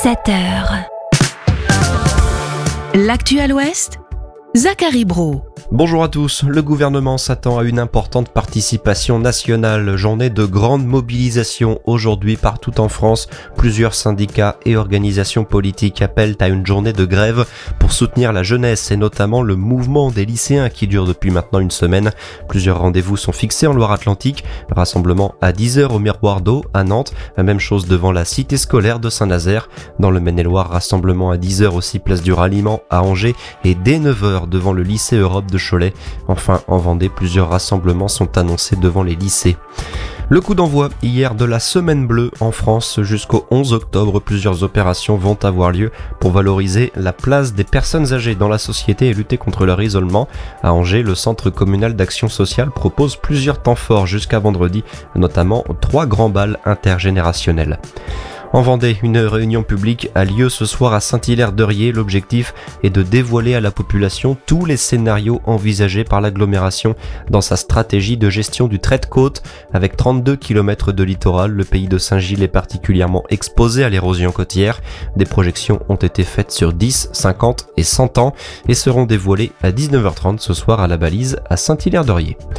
7h. L'actu à l'Ouest, Zachary Brault. Bonjour à tous, le gouvernement s'attend à une importante participation nationale, journée de grande mobilisation aujourd'hui partout en France. Plusieurs syndicats et organisations politiques appellent à une journée de grève pour soutenir la jeunesse et notamment le mouvement des lycéens qui dure depuis maintenant une semaine. Plusieurs rendez-vous sont fixés en Loire-Atlantique, rassemblement à 10h au Miroir d'eau à Nantes, la même chose devant la cité scolaire de Saint-Nazaire. Dans le Maine-et-Loire, rassemblement à 10h aussi place du Ralliement à Angers et dès 9h devant le lycée Europe de Cholet. Enfin, en Vendée, plusieurs rassemblements sont annoncés devant les lycées. Le coup d'envoi hier de la Semaine Bleue en France jusqu'au 11 octobre. Plusieurs opérations vont avoir lieu pour valoriser la place des personnes âgées dans la société et lutter contre leur isolement. À Angers, le Centre communal d'action sociale propose plusieurs temps forts jusqu'à vendredi, notamment 3 grands bals intergénérationnels. En Vendée, une réunion publique a lieu ce soir à Saint-Hilaire-d'Eurier. L'objectif est de dévoiler à la population tous les scénarios envisagés par l'agglomération dans sa stratégie de gestion du trait de côte. Avec 32 km de littoral, le pays de Saint-Gilles est particulièrement exposé à l'érosion côtière. Des projections ont été faites sur 10, 50 et 100 ans et seront dévoilées à 19h30 ce soir à la Balise à Saint-Hilaire-d'Eurier.